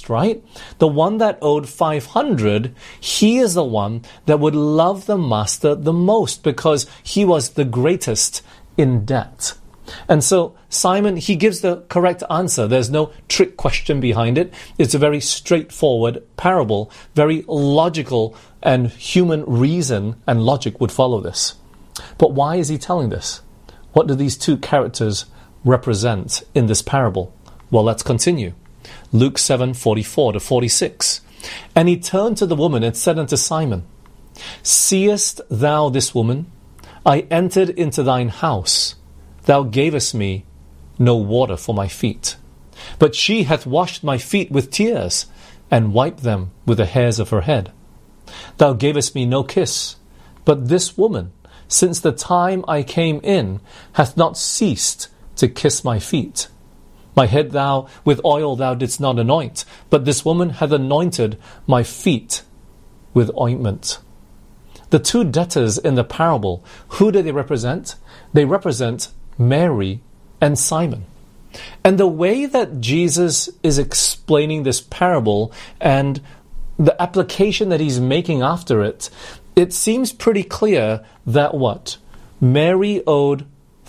most, right? The one that owed 500, he is the one that would love the master the most because he was the greatest in debt. And so Simon, he gives the correct answer. There's no trick question behind it. It's a very straightforward parable, very logical, and human reason and logic would follow this. But why is he telling this? What do these two characters represent in this parable? Well, let's continue. Luke 7:44 to 46. And he turned to the woman and said unto Simon, Seest thou this woman? I entered into thine house. Thou gavest me no water for my feet, but she hath washed my feet with tears, and wiped them with the hairs of her head. Thou gavest me no kiss, but this woman, since the time I came in, hath not ceased to kiss my feet. My head with oil thou didst not anoint, but this woman hath anointed my feet with ointment. The two debtors in the parable, who do they represent? They represent Mary and Simon. And the way that Jesus is explaining this parable and the application that he's making after it, it seems pretty clear that what? Mary owed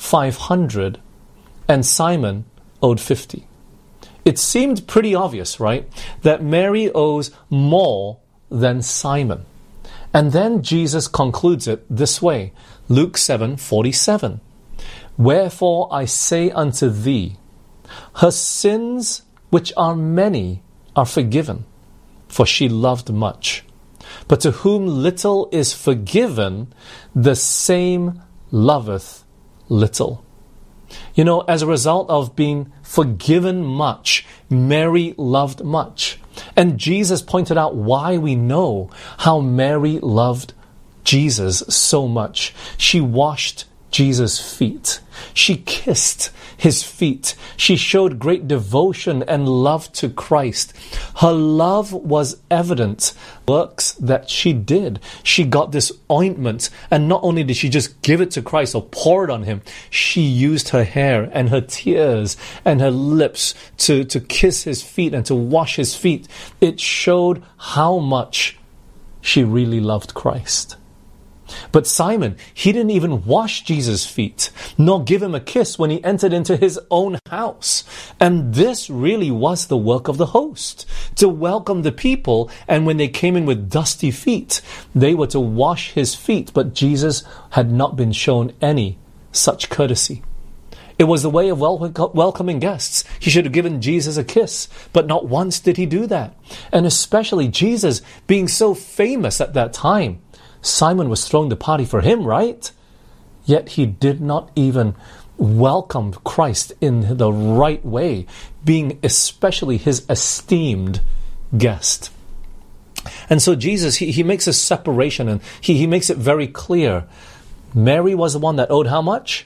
500 and Simon owed 50. It seemed pretty obvious, right? That Mary owes more than Simon. And then Jesus concludes it this way. Luke 7:47. Wherefore I say unto thee, her sins, which are many, are forgiven, for she loved much. But to whom little is forgiven, the same loveth little. You know, as a result of being forgiven much, Mary loved much. And Jesus pointed out why we know how Mary loved Jesus so much. She washed Jesus' feet. She kissed his feet. She showed great devotion and love to Christ. Her love was evident. Works that she did. She got this ointment, and not only did she just give it to Christ or pour it on him, she used her hair and her tears and her lips to kiss his feet and to wash his feet. It showed how much she really loved Christ. But Simon, he didn't even wash Jesus' feet, nor give him a kiss when he entered into his own house. And this really was the work of the host, to welcome the people, and when they came in with dusty feet, they were to wash his feet, but Jesus had not been shown any such courtesy. It was the way of welcoming guests. He should have given Jesus a kiss, but not once did he do that. And especially Jesus being so famous at that time, Simon was throwing the party for him, right? Yet he did not even welcome Christ in the right way, being especially his esteemed guest. And so Jesus, he makes a separation, and he makes it very clear. Mary was the one that owed how much?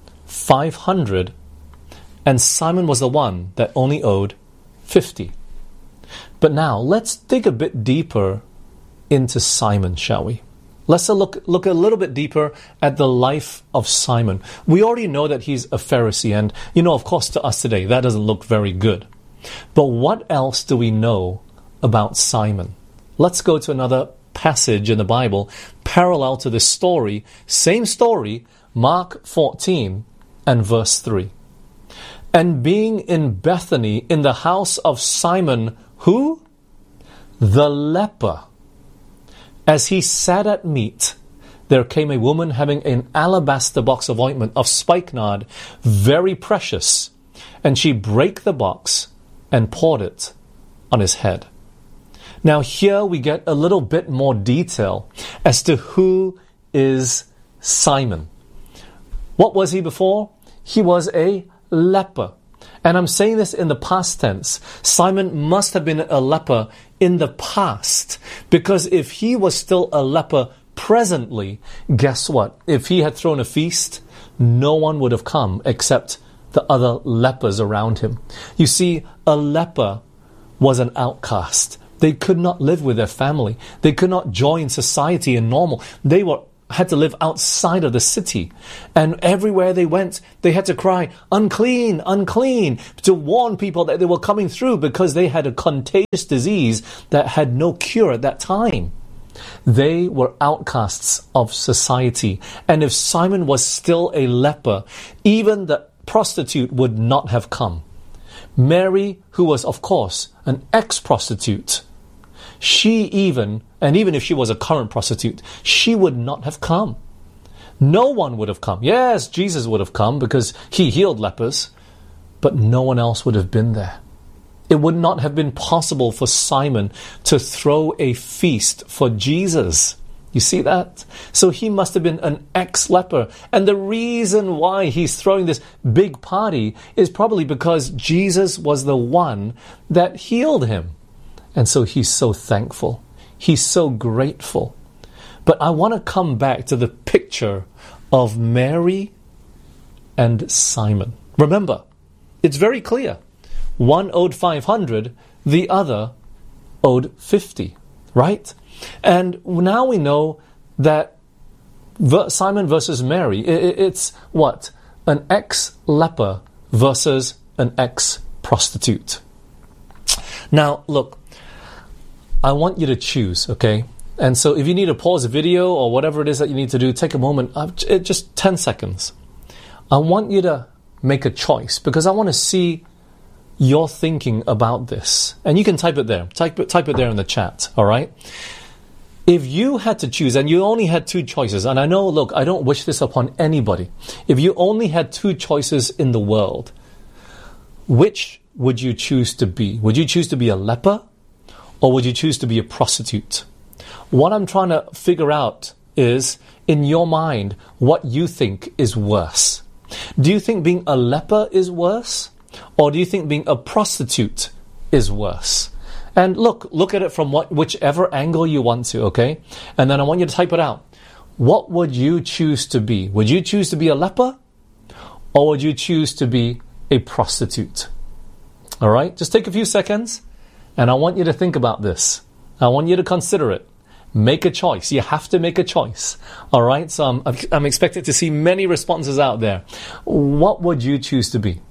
500. And Simon was the one that only owed 50. But now, let's dig a bit deeper into Simon, shall we? Let's look a little bit deeper at the life of Simon. We already know that he's a Pharisee, and, of course, to us today, that doesn't look very good. But what else do we know about Simon? Let's go to another passage in the Bible, parallel to this story, same story, Mark 14 and verse 3. And being in Bethany, in the house of Simon, who? The leper. As he sat at meat, there came a woman having an alabaster box of ointment of spikenard, very precious, and she brake the box and poured it on his head. Now here we get a little bit more detail as to who is Simon. What was he before? He was a leper. And I'm saying this in the past tense. Simon must have been a leper in the past, because if he was still a leper presently, guess what? If he had thrown a feast, no one would have come except the other lepers around him. You see, a leper was an outcast. They could not live with their family. They could not join society and normal. They were had to live outside of the city. And everywhere they went, they had to cry, unclean, unclean, to warn people that they were coming through because they had a contagious disease that had no cure at that time. They were outcasts of society. And if Simon was still a leper, even the prostitute would not have come. Mary, who was, of course, an ex-prostitute, even if she was a current prostitute, she would not have come. No one would have come. Yes, Jesus would have come because he healed lepers, but no one else would have been there. It would not have been possible for Simon to throw a feast for Jesus. You see that? So he must have been an ex-leper. And the reason why he's throwing this big party is probably because Jesus was the one that healed him. And so he's so thankful. He's so grateful. But I want to come back to the picture of Mary and Simon. Remember, it's very clear. One owed 500, the other owed 50, right? And now we know that Simon versus Mary, it's what? An ex-leper versus an ex-prostitute. Now, look, I want you to choose, okay? And so if you need to pause the video or whatever it is that you need to do, take a moment, just 10 seconds. I want you to make a choice because I want to see your thinking about this. And you can type it there. Type it there in the chat, all right? If you had to choose, and you only had two choices, and I know, look, I don't wish this upon anybody. If you only had two choices in the world, which would you choose to be? Would you choose to be a leper? Or would you choose to be a prostitute? What I'm trying to figure out is, in your mind, what you think is worse. Do you think being a leper is worse? Or do you think being a prostitute is worse? And look at it from whichever angle you want to, okay? And then I want you to type it out. What would you choose to be? Would you choose to be a leper? Or would you choose to be a prostitute? All right? Just take a few seconds. And I want you to think about this. I want you to consider it. Make a choice. You have to make a choice. All right? So I'm expected to see many responses out there. What would you choose to be?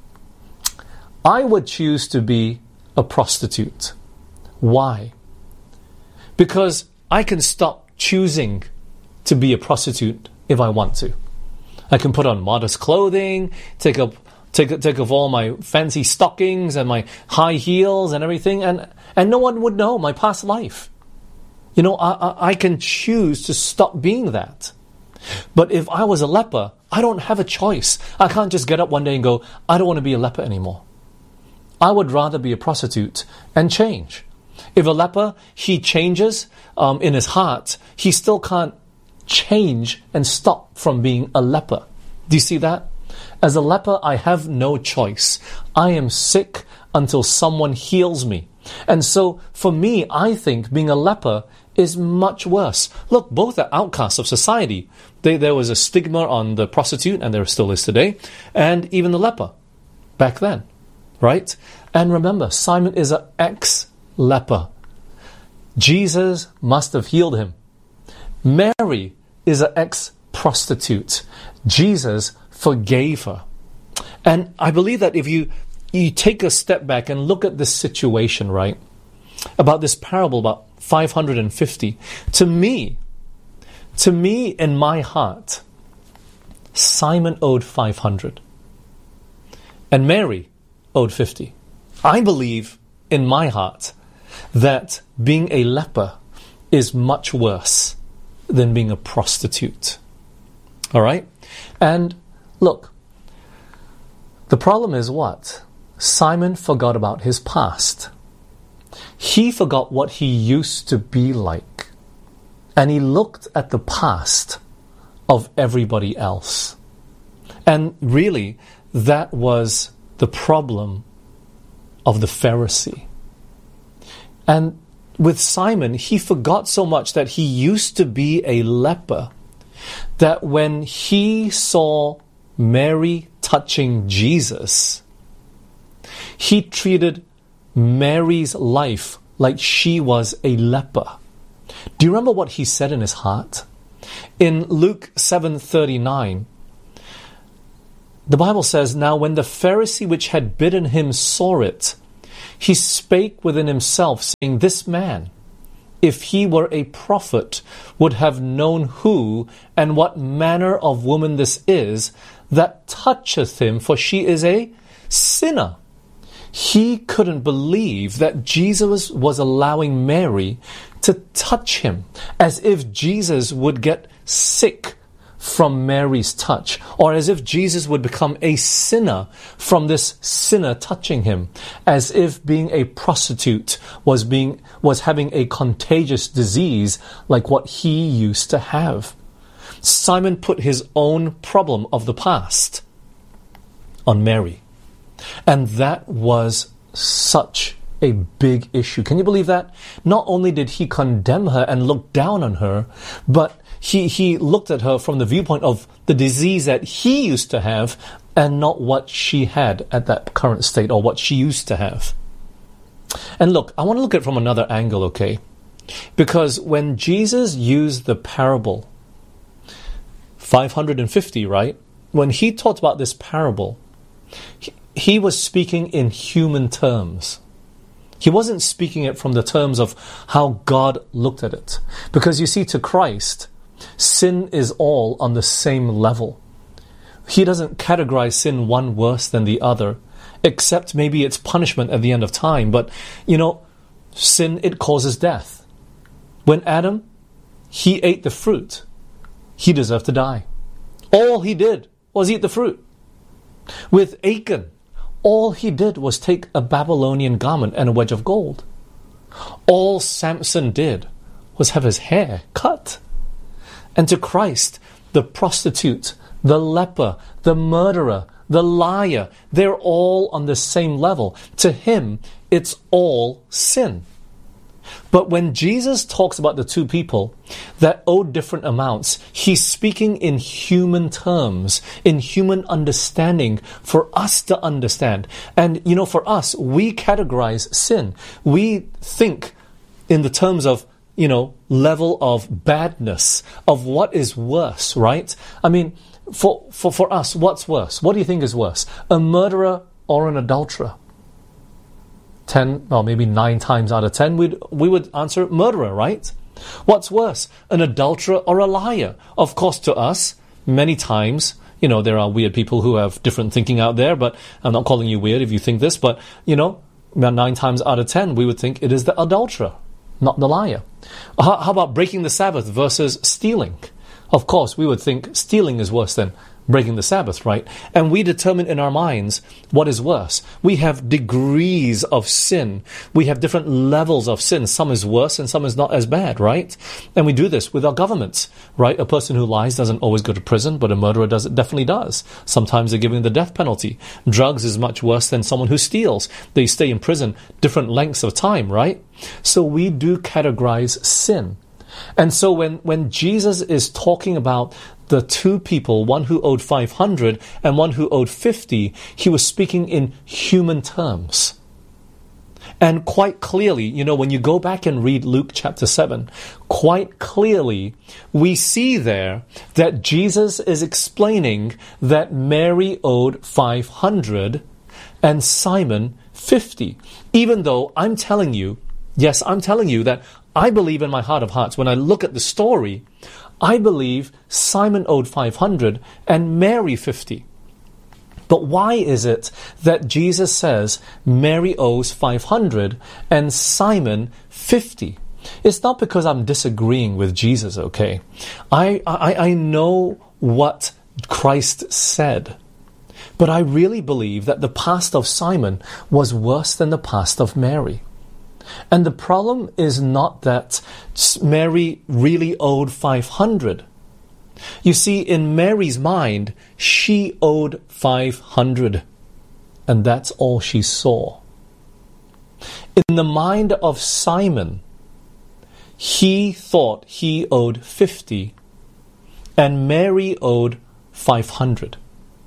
I would choose to be a prostitute. Why? Because I can stop choosing to be a prostitute if I want to. I can put on modest clothing, take off all my fancy stockings and my high heels and everything, and no one would know my past life. You know, I can choose to stop being that. But if I was a leper, I don't have a choice. I can't just get up one day and go, I don't want to be a leper anymore. I would rather be a prostitute and change. If a leper, he changes in his heart, he still can't change and stop from being a leper. Do you see that? As a leper, I have no choice. I am sick until someone heals me. And so, for me, I think being a leper is much worse. Look, both are outcasts of society. There was a stigma on the prostitute, and there still is today, and even the leper back then, right? And remember, Simon is an ex-leper. Jesus must have healed him. Mary is an ex-prostitute. Jesus forgave her. And I believe that if you take a step back and look at this situation, right, about this parable about 550, to me, in my heart, Simon owed 500 and Mary owed 50. I believe in my heart that being a leper is much worse than being a prostitute. All right? And look, the problem is what? Simon forgot about his past. He forgot what he used to be like. And he looked at the past of everybody else. And really, that was the problem of the Pharisee. And with Simon, he forgot so much that he used to be a leper, that when he saw Mary touching Jesus, he treated Mary's life like she was a leper. Do you remember what he said in his heart? In Luke 7:39, the Bible says, "Now when the Pharisee which had bidden him saw it, he spake within himself, saying, This man, if he were a prophet, would have known who and what manner of woman this is that toucheth him, for she is a sinner." He couldn't believe that Jesus was allowing Mary to touch him, as if Jesus would get sick from Mary's touch, or as if Jesus would become a sinner from this sinner touching him, as if being a prostitute was having a contagious disease like what he used to have. Simon put his own problem of the past on Mary, and that was such a big issue. Can you believe that? Not only did he condemn her and look down on her, but he looked at her from the viewpoint of the disease that he used to have and not what she had at that current state, or what she used to have. And look, I want to look at it from another angle, okay? Because when Jesus used the parable, 550, right? When he talked about this parable, he was speaking in human terms. He wasn't speaking it from the terms of how God looked at it. Because you see, to Christ, sin is all on the same level. He doesn't categorize sin one worse than the other, except maybe it's punishment at the end of time. But, sin, it causes death. When Adam, he ate the fruit, he deserved to die. All he did was eat the fruit. With Achan, all he did was take a Babylonian garment and a wedge of gold. All Samson did was have his hair cut. And to Christ, the prostitute, the leper, the murderer, the liar, they're all on the same level. To him, it's all sin. But when Jesus talks about the two people that owed different amounts, he's speaking in human terms, in human understanding, for us to understand. And, for us, we categorize sin. We think in the terms of, level of badness, of what is worse, right? I mean, for us, what's worse? What do you think is worse? A murderer or an adulterer? 10 or maybe 9 times out of 10 we would answer murderer, right? What's worse, an adulterer or a liar? Of course, to us, many times, there are weird people who have different thinking out there, but I'm not calling you weird if you think this, but 9 times out of 10 we would think it is the adulterer, not the liar. How about breaking the Sabbath versus stealing? Of course, we would think stealing is worse than breaking the Sabbath, right? And we determine in our minds what is worse. We have degrees of sin. We have different levels of sin. Some is worse and some is not as bad, right? And we do this with our governments, right? A person who lies doesn't always go to prison, but a murderer definitely does. Sometimes they're given the death penalty. Drugs is much worse than someone who steals. They stay in prison different lengths of time, right? So we do categorize sin. And so when Jesus is talking about the two people, one who owed 500 and one who owed 50, he was speaking in human terms. And quite clearly, when you go back and read Luke chapter 7, quite clearly we see there that Jesus is explaining that Mary owed 500 and Simon 50. Even though I'm telling you that I believe in my heart of hearts, when I look at the story, I believe Simon owed 500 and Mary 50. But why is it that Jesus says Mary owes 500 and Simon 50? It's not because I'm disagreeing with Jesus, okay? I know what Christ said, but I really believe that the past of Simon was worse than the past of Mary. And the problem is not that Mary really owed 500. You see, in Mary's mind, she owed 500. And that's all she saw. In the mind of Simon, he thought he owed 50. And Mary owed 500.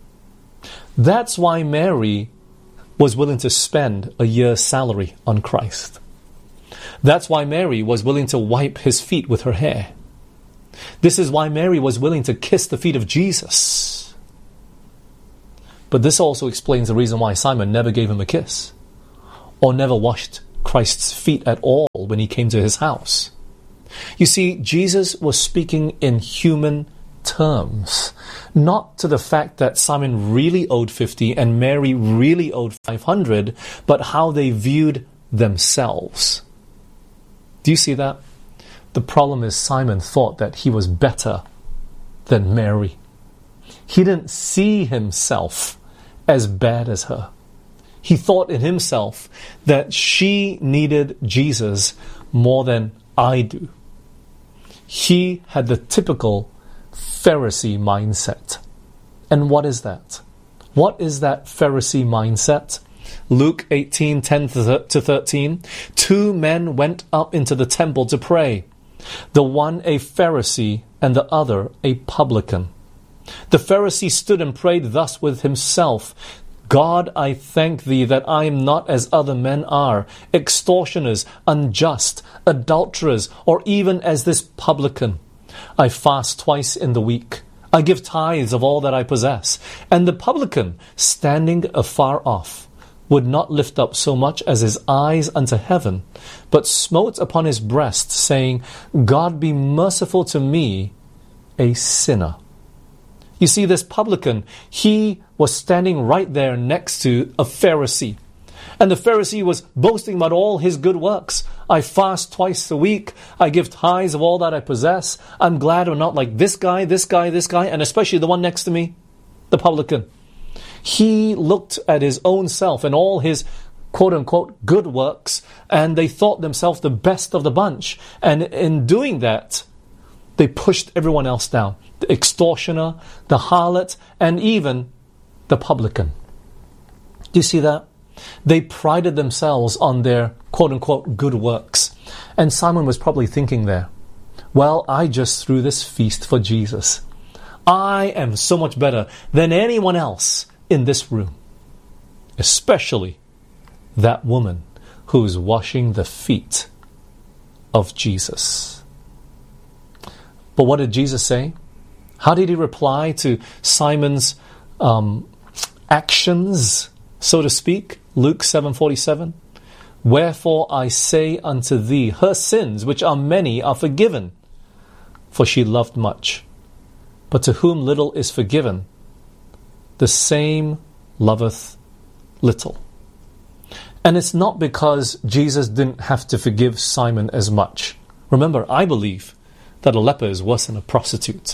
That's why Mary was willing to spend a year's salary on Christ. That's why Mary was willing to wipe his feet with her hair. This is why Mary was willing to kiss the feet of Jesus. But this also explains the reason why Simon never gave him a kiss, or never washed Christ's feet at all when he came to his house. You see, Jesus was speaking in human terms, not to the fact that Simon really owed 50 and Mary really owed 500, but how they viewed themselves. Do you see that? The problem is Simon thought that he was better than Mary. He didn't see himself as bad as her. He thought in himself that she needed Jesus more than I do. He had the typical Pharisee mindset. And what is that? What is that Pharisee mindset? Luke 18:10 to 13. 2 men went up into the temple to pray, the one a Pharisee and the other a publican. The Pharisee stood and prayed thus with himself, God, I thank thee that I am not as other men are, extortioners, unjust, adulterers, or even as this publican. I fast twice in the week. I give tithes of all that I possess. And the publican, standing afar off, would not lift up so much as his eyes unto heaven, but smote upon his breast, saying, God be merciful to me, a sinner. You see, this publican, he was standing right there next to a Pharisee. And the Pharisee was boasting about all his good works. I fast twice a week. I give tithes of all that I possess. I'm glad I'm not like this guy, and especially the one next to me, the publican. He looked at his own self and all his quote-unquote good works, and they thought themselves the best of the bunch. And in doing that, they pushed everyone else down. The extortioner, the harlot, and even the publican. Do you see that? They prided themselves on their quote-unquote good works. And Simon was probably thinking there, well, I just threw this feast for Jesus. I am so much better than anyone else in this room. Especially that woman who's washing the feet of Jesus. But what did Jesus say? How did he reply to Simon's actions, so to speak? Luke 7:47. Wherefore I say unto thee, her sins, which are many, are forgiven, for she loved much. But to whom little is forgiven, the same loveth little. And it's not because Jesus didn't have to forgive Simon as much. Remember, I believe that a leper is worse than a prostitute.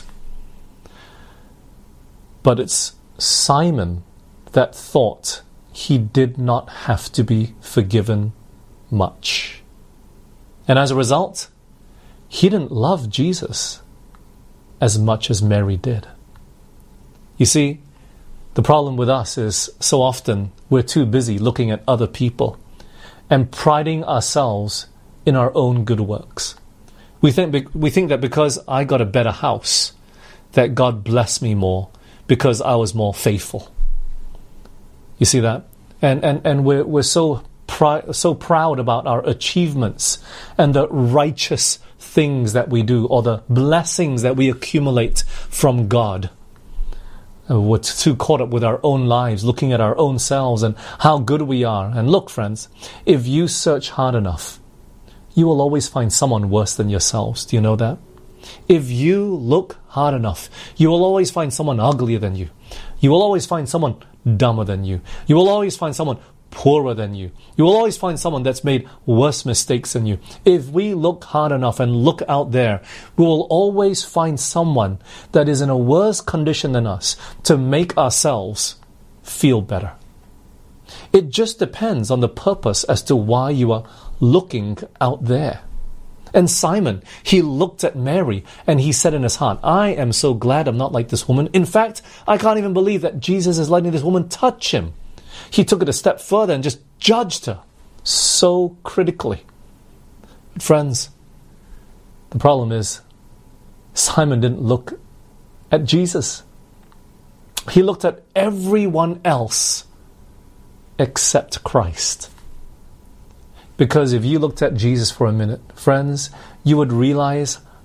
But it's Simon that thought he did not have to be forgiven much. And as a result, he didn't love Jesus as much as Mary did. You see, the problem with us is so often we're too busy looking at other people and priding ourselves in our own good works. We think that because I got a better house, that God blessed me more because I was more faithful. You see that? And we're so proud about our achievements and the righteous things that we do or the blessings that we accumulate from God. We're too caught up with our own lives, looking at our own selves and how good we are. And look, friends, if you search hard enough, you will always find someone worse than yourselves. Do you know that? If you look hard enough, you will always find someone uglier than you. You will always find someone dumber than you. You will always find someone poorer than you. You will always find someone that's made worse mistakes than you. If we look hard enough and look out there, we will always find someone that is in a worse condition than us to make ourselves feel better. It just depends on the purpose as to why you are looking out there. And Simon, he looked at Mary and he said in his heart, I am so glad I'm not like this woman. In fact, I can't even believe that Jesus is letting this woman touch him. He took it a step further and just judged her so critically. But friends, the problem is Simon didn't look at Jesus. He looked at everyone else except Christ. Because if you looked at Jesus for a minute, friends, you would realize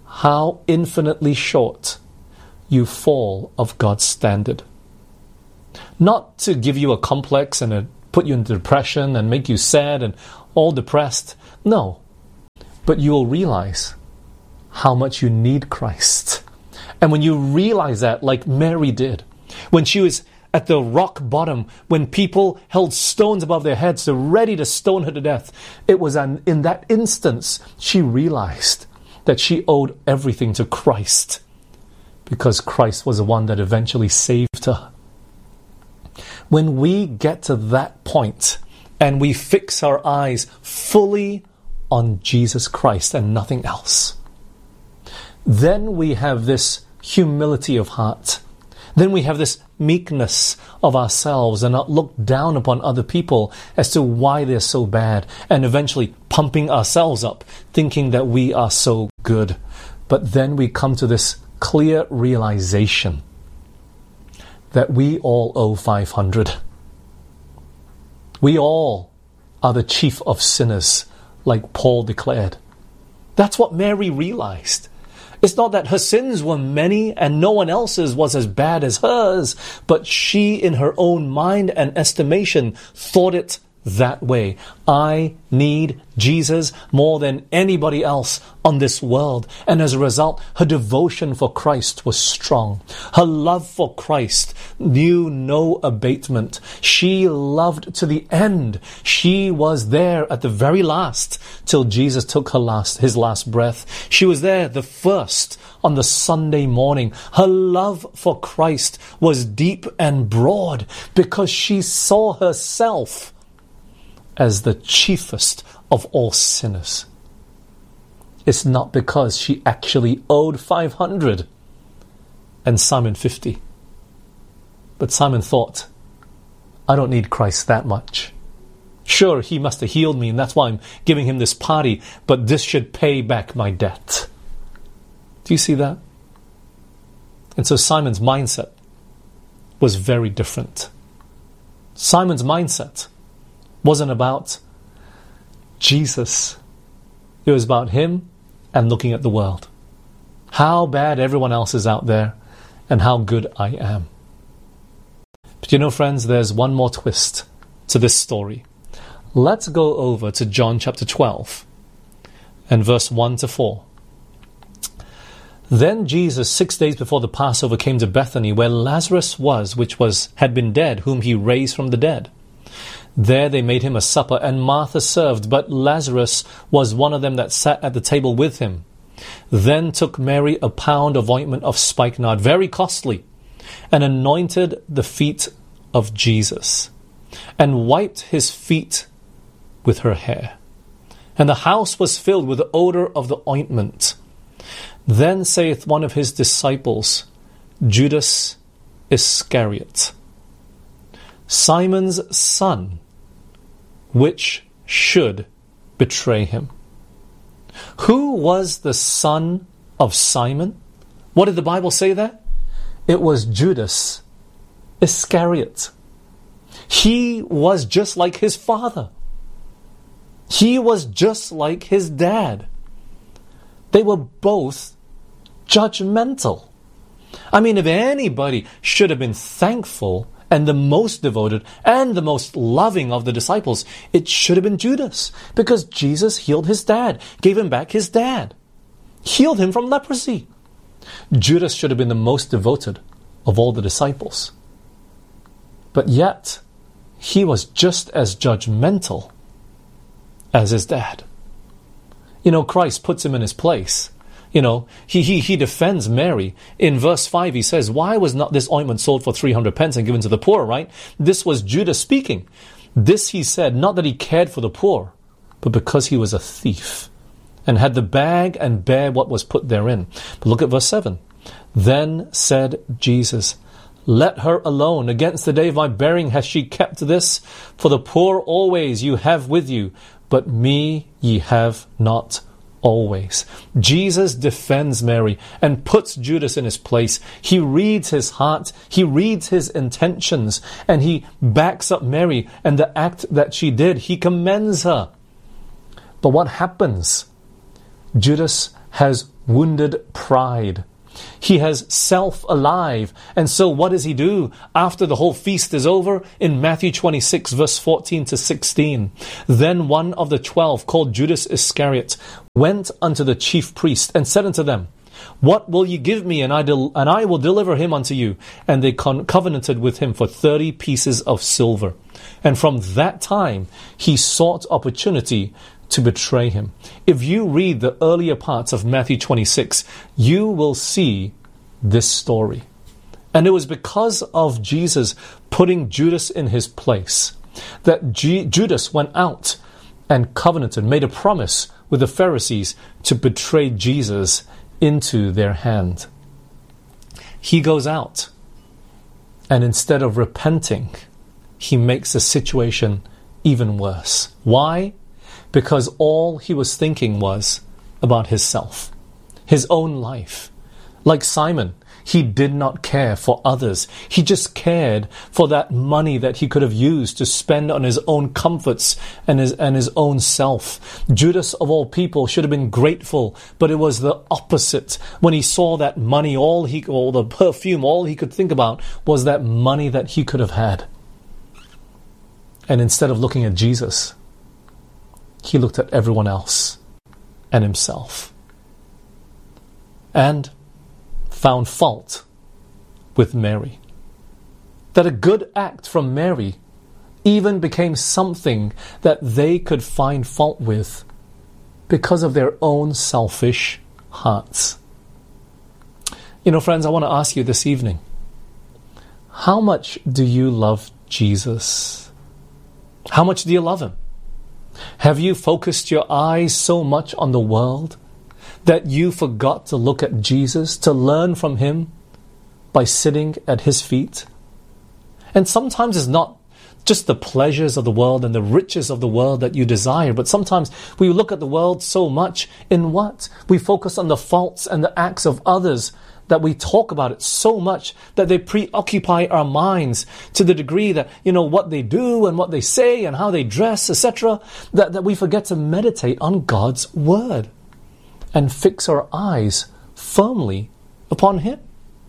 how infinitely short you fall of God's standard. Not to give you a complex and put you into depression and make you sad and all depressed. No. But you will realize how much you need Christ. And when you realize that, like Mary did, when she was at the rock bottom, when people held stones above their heads, they're ready to stone her to death, it was in that instance she realized that she owed everything to Christ, because Christ was the one that eventually saved her. When we get to that point and we fix our eyes fully on Jesus Christ and nothing else, then we have this humility of heart. Then we have this meekness of ourselves and not look down upon other people as to why they're so bad, and eventually pumping ourselves up, thinking that we are so good. But then we come to this clear realization that we all owe 500. We all are the chief of sinners, like Paul declared. That's what Mary realized. It's not that her sins were many and no one else's was as bad as hers, but she, in her own mind and estimation, thought it that way. I need Jesus more than anybody else on this world. And as a result, her devotion for Christ was strong. Her love for Christ knew no abatement. She loved to the end. She was there at the very last till Jesus took his last breath. She was there the first on the Sunday morning. Her love for Christ was deep and broad because she saw herself as the chiefest of all sinners. It's not because she actually owed 500 and Simon 50. But Simon thought, I don't need Christ that much. Sure, he must have healed me and that's why I'm giving him this party, but this should pay back my debt. Do you see that? And so Simon's mindset was very different. Simon's mindset wasn't about Jesus. It was about him and looking at the world. How bad everyone else is out there and how good I am. But you know, friends, there's one more twist to this story. Let's go over to John chapter 12 and verse 1 to 4. Then Jesus, 6 days before the Passover, came to Bethany, where Lazarus was, which had been dead, whom he raised from the dead. There they made him a supper, and Martha served, but Lazarus was one of them that sat at the table with him. Then took Mary a pound of ointment of spikenard, very costly, and anointed the feet of Jesus, and wiped his feet with her hair. And the house was filled with the odor of the ointment. Then saith one of his disciples, Judas Iscariot, Simon's son, which should betray him. Who was the son of Simon? What did the Bible say there? It was Judas Iscariot. He was just like his father. He was just like his dad. They were both judgmental. I mean, if anybody should have been thankful and the most devoted and the most loving of the disciples, it should have been Judas, because Jesus healed his dad, gave him back his dad, healed him from leprosy. Judas should have been the most devoted of all the disciples. But yet, he was just as judgmental as his dad. You know, Christ puts him in his place. You know, he defends Mary. In verse 5 he says, why was not this ointment sold for 300 pence and given to the poor, right? This was Judas speaking. This he said, not that he cared for the poor, but because he was a thief and had the bag and bare what was put therein. But look at verse 7. Then said Jesus, let her alone. Against the day of my burying hath she kept this. For the poor always you have with you, but me ye have not always. Jesus defends Mary and puts Judas in his place. He reads his heart, he reads his intentions, and he backs up Mary and the act that she did. He commends her. But what happens? Judas has wounded pride. He has self alive. And so what does he do after the whole feast is over? In Matthew 26 verse 14 to 16. Then one of the 12, called Judas Iscariot, went unto the chief priest and said unto them, What will ye give me, and I will deliver him unto you? And they covenanted with him for 30 pieces of silver. And from that time he sought opportunity to betray him. If you read the earlier parts of Matthew 26, you will see this story. And it was because of Jesus putting Judas in his place that Judas went out and covenanted, made a promise with the Pharisees to betray Jesus into their hand. He goes out, and instead of repenting, he makes the situation even worse. Why? Because all he was thinking was about himself, his own life. Like Simon, he did not care for others. He just cared for that money that he could have used to spend on his own comforts and his own self. Judas, of all people, should have been grateful, but it was the opposite. When he saw that money, all the perfume, all he could think about was that money that he could have had. And instead of looking at Jesus, he looked at everyone else and himself, and found fault with Mary. That a good act from Mary even became something that they could find fault with because of their own selfish hearts. You know, friends, I want to ask you this evening, how much do you love Jesus? How much do you love him? Have you focused your eyes so much on the world that you forgot to look at Jesus, to learn from him by sitting at his feet? And sometimes it's not just the pleasures of the world and the riches of the world that you desire, but sometimes we look at the world so much in what? We focus on the faults and the acts of others, that we talk about it so much that they preoccupy our minds to the degree that, what they do and what they say and how they dress, etc., that we forget to meditate on God's word and fix our eyes firmly upon him.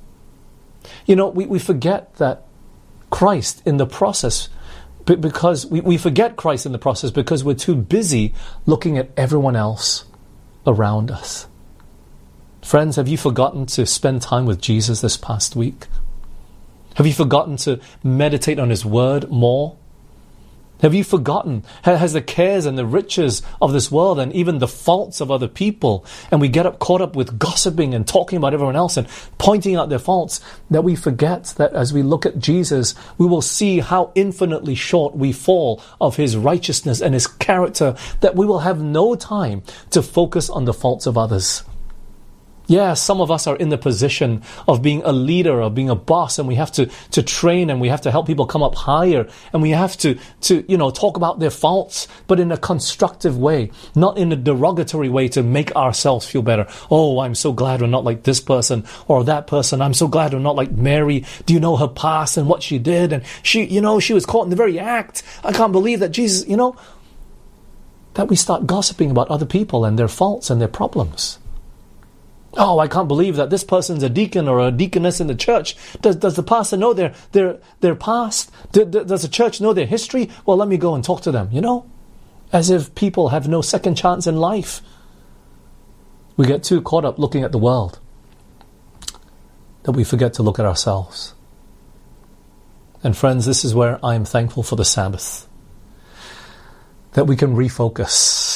We forget that Christ in the process, because we forget Christ in the process because we're too busy looking at everyone else around us. Friends, have you forgotten to spend time with Jesus this past week? Have you forgotten to meditate on his word more? Have you forgotten? Has the cares and the riches of this world and even the faults of other people, and we get caught up with gossiping and talking about everyone else and pointing out their faults, that we forget that as we look at Jesus, we will see how infinitely short we fall of his righteousness and his character, that we will have no time to focus on the faults of others. Yeah, some of us are in the position of being a leader or being a boss, and we have to train and we have to help people come up higher, and we have to talk about their faults, but in a constructive way, not in a derogatory way to make ourselves feel better. Oh, I'm so glad we're not like this person or that person. I'm so glad we're not like Mary. Do you know her past and what she did? And she was caught in the very act. I can't believe that Jesus, that we start gossiping about other people and their faults and their problems. Oh, I can't believe that this person's a deacon or a deaconess in the church. Does the pastor know their past? Does the church know their history? Well, let me go and talk to them, As if people have no second chance in life. We get too caught up looking at the world that we forget to look at ourselves. And friends, this is where I am thankful for the Sabbath, that we can refocus.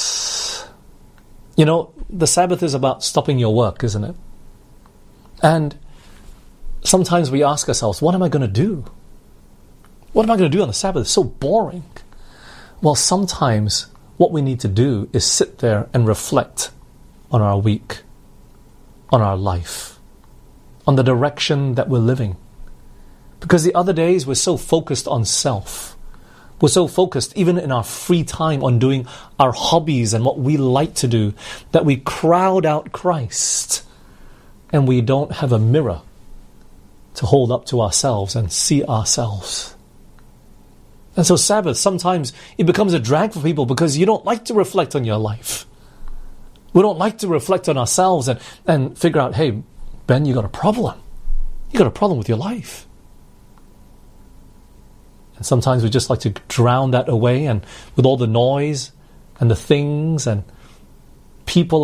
The Sabbath is about stopping your work, isn't it? And sometimes we ask ourselves, what am I going to do? What am I going to do on the Sabbath? It's so boring. Well, sometimes what we need to do is sit there and reflect on our week, on our life, on the direction that we're living. Because the other days we're so focused on self. We're so focused, even in our free time, on doing our hobbies and what we like to do, that we crowd out Christ and we don't have a mirror to hold up to ourselves and see ourselves. And so Sabbath, sometimes it becomes a drag for people because you don't like to reflect on your life. We don't like to reflect on ourselves and figure out, hey, Ben, you got a problem. You got a problem with your life. And sometimes we just like to drown that away, and with all the noise and the things and people